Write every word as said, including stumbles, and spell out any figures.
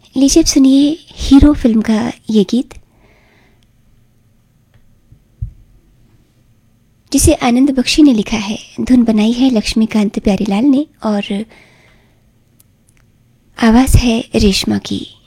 लीजिए अब सुनिए हीरो फिल्म का ये गीत, जिसे आनंद बख्शी ने लिखा है, धुन बनाई है लक्ष्मीकांत प्यारीलाल ने और आवाज़ है रेशमा की।